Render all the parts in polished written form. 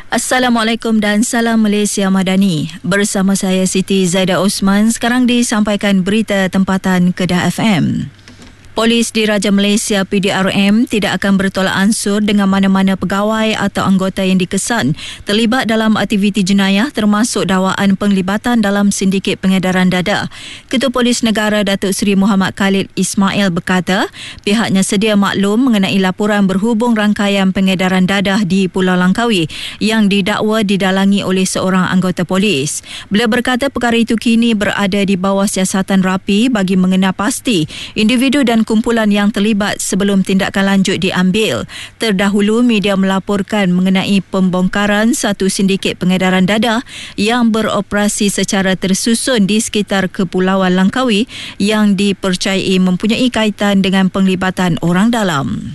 Assalamualaikum dan salam Malaysia Madani. Bersama saya Siti Zaidah Osman. Sekarang disampaikan berita tempatan Kedah FM. Polis Diraja Malaysia PDRM tidak akan bertolak ansur dengan mana-mana pegawai atau anggota yang dikesan terlibat dalam aktiviti jenayah termasuk dakwaan penglibatan dalam sindiket pengedaran dadah. Ketua Polis Negara Datuk Seri Muhammad Khalid Ismail berkata pihaknya sedia maklum mengenai laporan berhubung rangkaian pengedaran dadah di Pulau Langkawi yang didakwa didalangi oleh seorang anggota polis. Beliau berkata perkara itu kini berada di bawah siasatan rapi bagi mengenal pasti individu dan kumpulan yang terlibat sebelum tindakan lanjut diambil. Terdahulu, media melaporkan mengenai pembongkaran satu sindiket pengedaran dadah yang beroperasi secara tersusun di sekitar Kepulauan Langkawi yang dipercayai mempunyai kaitan dengan penglibatan orang dalam.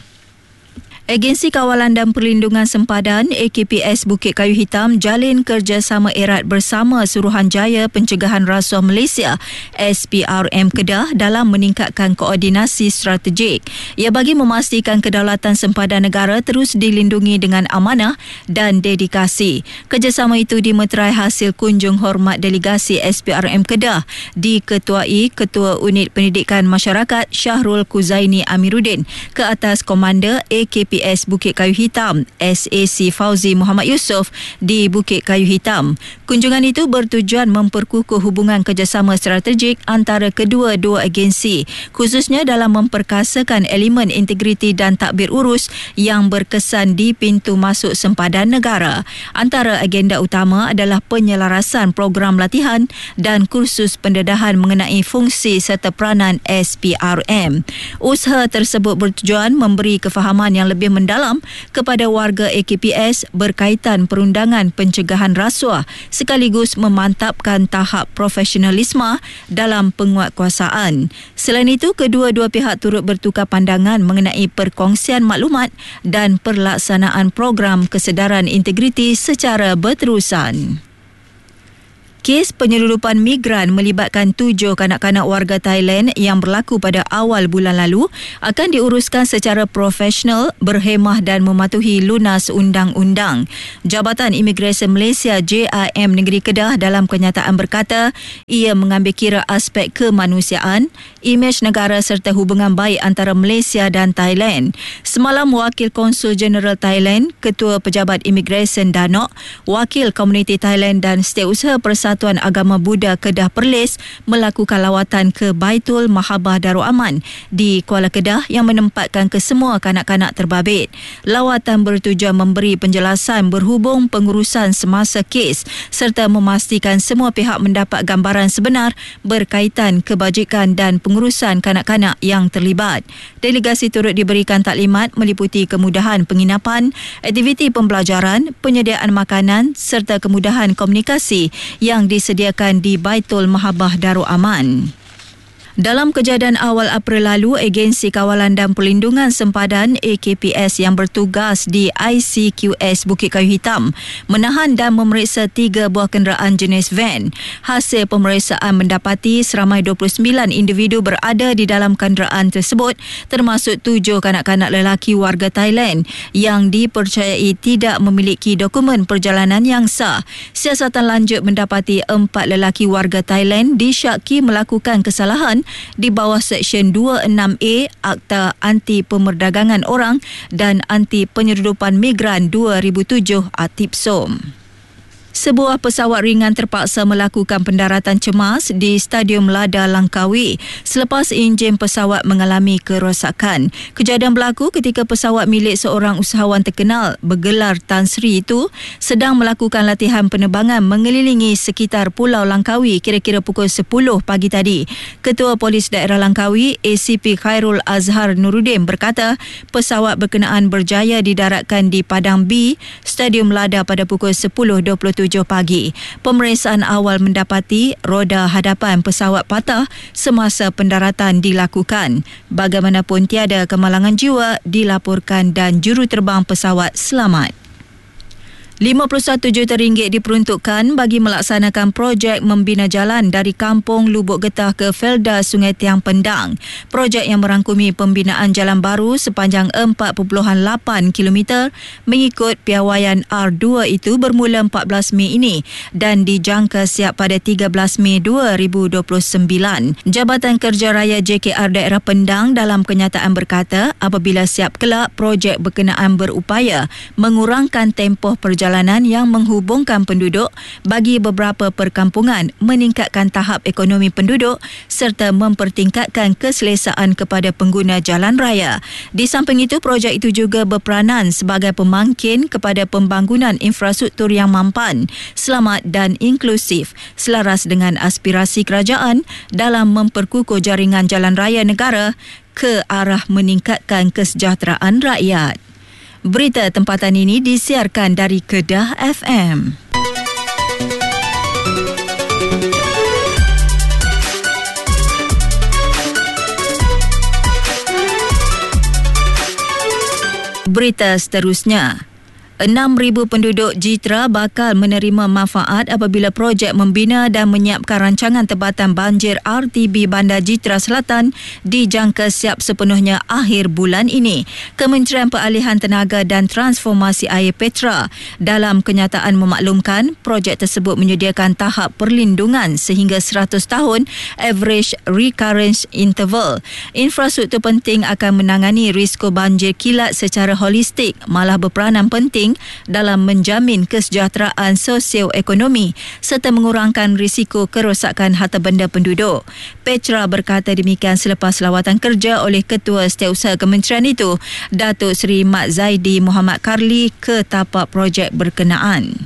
Agensi Kawalan dan Perlindungan Sempadan AKPS Bukit Kayu Hitam jalin kerjasama erat bersama Suruhanjaya Pencegahan Rasuah Malaysia SPRM Kedah dalam meningkatkan koordinasi strategik. Ia bagi memastikan kedaulatan sempadan negara terus dilindungi dengan amanah dan dedikasi. Kerjasama itu dimeterai hasil kunjung hormat delegasi SPRM Kedah diketuai Ketua Unit Pendidikan Masyarakat Syahrul Kuzaini Amiruddin ke atas Komander AKPS Bukit Kayu Hitam SAC Fauzi Muhammad Yusof di Bukit Kayu Hitam. Kunjungan itu bertujuan memperkukuh hubungan kerjasama strategik antara kedua-dua agensi, khususnya dalam memperkasakan elemen integriti dan tadbir urus yang berkesan di pintu masuk sempadan negara. Antara agenda utama adalah penyelarasan program latihan dan kursus pendedahan mengenai fungsi serta peranan SPRM. Usaha tersebut bertujuan memberi kefahaman yang lebih mendalam kepada warga AKPS berkaitan perundangan pencegahan rasuah sekaligus memantapkan tahap profesionalisme dalam penguatkuasaan. Selain itu, kedua-dua pihak turut bertukar pandangan mengenai perkongsian maklumat dan pelaksanaan program kesedaran integriti secara berterusan. Kes penyelundupan migran melibatkan 7 kanak-kanak warga Thailand yang berlaku pada awal bulan lalu akan diuruskan secara profesional, berhemah dan mematuhi lunas undang-undang. Jabatan Imigresen Malaysia JIM Negeri Kedah dalam kenyataan berkata ia mengambil kira aspek kemanusiaan, imej negara serta hubungan baik antara Malaysia dan Thailand. Semalam, Wakil Konsul Jeneral Thailand, Ketua Pejabat Imigresen Danok, Wakil Komuniti Thailand dan Setiausaha Persatuan Agama Buddha Kedah Perlis melakukan lawatan ke Baitul Mahabah Darul Aman di Kuala Kedah yang menempatkan kesemua kanak-kanak terbabit. Lawatan bertujuan memberi penjelasan berhubung pengurusan semasa kes serta memastikan semua pihak mendapat gambaran sebenar berkaitan kebajikan dan pengurusan kanak-kanak yang terlibat. Delegasi turut diberikan taklimat meliputi kemudahan penginapan, aktiviti pembelajaran, penyediaan makanan serta kemudahan komunikasi yang disediakan di Baitul Mahabah Darul Aman. Dalam kejadian awal April lalu, Agensi Kawalan dan Perlindungan Sempadan AKPS yang bertugas di ICQS Bukit Kayu Hitam menahan dan memeriksa 3 buah kenderaan jenis van. Hasil pemeriksaan mendapati seramai 29 individu berada di dalam kenderaan tersebut, termasuk 7 kanak-kanak lelaki warga Thailand yang dipercayai tidak memiliki dokumen perjalanan yang sah. Siasatan lanjut mendapati 4 lelaki warga Thailand disyaki melakukan kesalahan di bawah Seksyen 26A Akta Anti Pemerdagangan Orang dan Anti Penyelundupan Migran 2007 (ATIPSOM). Sebuah pesawat ringan terpaksa melakukan pendaratan cemas di Stadium Lada Langkawi selepas enjin pesawat mengalami kerosakan. Kejadian berlaku ketika pesawat milik seorang usahawan terkenal bergelar Tan Sri itu sedang melakukan latihan penerbangan mengelilingi sekitar Pulau Langkawi kira-kira pukul 10 pagi tadi. Ketua Polis Daerah Langkawi ACP Khairul Azhar Nuruddin berkata pesawat berkenaan berjaya didaratkan di Padang B, Stadium Lada pada pukul 10.27 pagi. Pemeriksaan awal mendapati roda hadapan pesawat patah semasa pendaratan dilakukan. Bagaimanapun tiada kemalangan jiwa dilaporkan dan juruterbang pesawat selamat. RM51 juta diperuntukkan bagi melaksanakan projek membina jalan dari Kampung Lubuk Getah ke Felda Sungai Tiang Pendang. Projek yang merangkumi pembinaan jalan baru sepanjang 4.8 km mengikut piawaian R2 itu bermula 14 Mei ini dan dijangka siap pada 13 Mei 2029. Jabatan Kerja Raya JKR Daerah Pendang dalam kenyataan berkata apabila siap kelak, projek berkenaan berupaya mengurangkan tempoh perjalanan yang menghubungkan penduduk bagi beberapa perkampungan, meningkatkan tahap ekonomi penduduk serta mempertingkatkan keselesaan kepada pengguna jalan raya. Di samping itu, projek itu juga berperanan sebagai pemangkin kepada pembangunan infrastruktur yang mampan, selamat dan inklusif selaras dengan aspirasi kerajaan dalam memperkukuh jaringan jalan raya negara ke arah meningkatkan kesejahteraan rakyat. Berita tempatan ini disiarkan dari Kedah FM. Berita seterusnya. 6,000 penduduk Jitra bakal menerima manfaat apabila projek membina dan menyiapkan rancangan tempatan banjir RTB Bandar Jitra Selatan dijangka siap sepenuhnya akhir bulan ini. Kementerian Peralihan Tenaga dan Transformasi Air Petra dalam kenyataan memaklumkan projek tersebut menyediakan tahap perlindungan sehingga 100 tahun average recurrence interval. Infrastruktur penting akan menangani risiko banjir kilat secara holistik, malah berperanan penting dalam menjamin kesejahteraan sosioekonomi serta mengurangkan risiko kerosakan harta benda penduduk. Petra berkata demikian selepas lawatan kerja oleh Ketua Setiausaha Kementerian itu, Datuk Seri Mat Zaidi Muhammad Karli ke tapak projek berkenaan.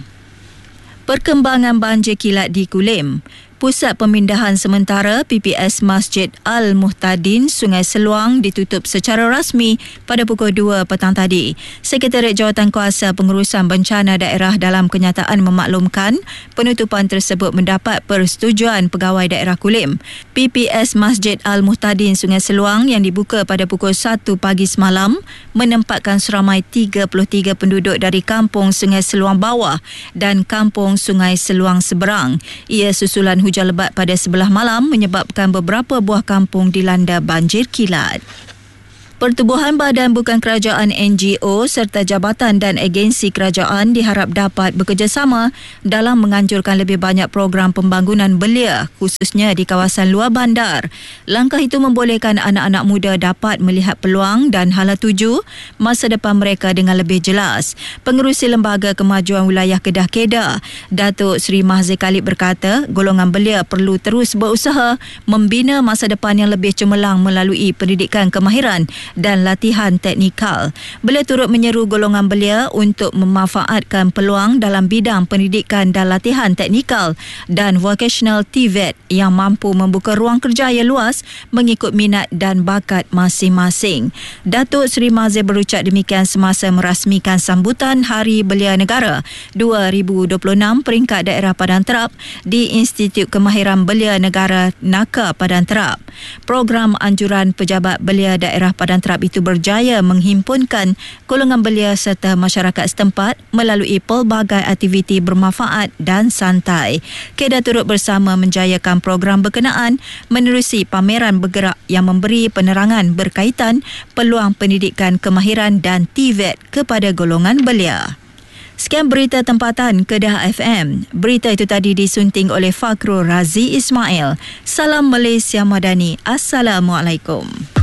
Perkembangan banjir kilat di Kulim. Pusat Pemindahan Sementara PPS Masjid Al-Muhtadin Sungai Seluang ditutup secara rasmi pada pukul 2 petang tadi. Sekretariat Jawatankuasa Pengurusan Bencana Daerah dalam kenyataan memaklumkan penutupan tersebut mendapat persetujuan Pegawai Daerah Kulim. PPS Masjid Al-Muhtadin Sungai Seluang yang dibuka pada pukul 1 pagi semalam menempatkan seramai 33 penduduk dari Kampung Sungai Seluang Bawah dan Kampung Sungai Seluang Seberang. Ia susulan hujan lebat pada sebelah malam menyebabkan beberapa buah kampung dilanda banjir kilat. Pertubuhan Badan Bukan Kerajaan NGO serta jabatan dan agensi kerajaan diharap dapat bekerjasama dalam menganjurkan lebih banyak program pembangunan belia khususnya di kawasan luar bandar. Langkah itu membolehkan anak-anak muda dapat melihat peluang dan hala tuju masa depan mereka dengan lebih jelas. Pengerusi Lembaga Kemajuan Wilayah Kedah KEDA, Datuk Seri Mahzir Khalid berkata, golongan belia perlu terus berusaha membina masa depan yang lebih cemerlang melalui pendidikan kemahiran dan latihan teknikal. Beliau turut menyeru golongan belia untuk memanfaatkan peluang dalam bidang pendidikan dan latihan teknikal dan vocational TVET yang mampu membuka ruang kerja yang luas mengikut minat dan bakat masing-masing. Datuk Seri Mahzir berucap demikian semasa merasmikan sambutan Hari Belia Negara 2026 peringkat daerah Padang Terap di Institut Kemahiran Belia Negara NAKA Padang Terap. Program anjuran pejabat belia daerah Padang Terap itu berjaya menghimpunkan golongan belia serta masyarakat setempat melalui pelbagai aktiviti bermanfaat dan santai. KEDA turut bersama menjayakan program berkenaan menerusi pameran bergerak yang memberi penerangan berkaitan peluang pendidikan kemahiran dan TVET kepada golongan belia. Sekian berita tempatan Kedah FM. Berita itu tadi disunting oleh Fakhrul Razi Ismail. Salam Malaysia Madani. Assalamualaikum.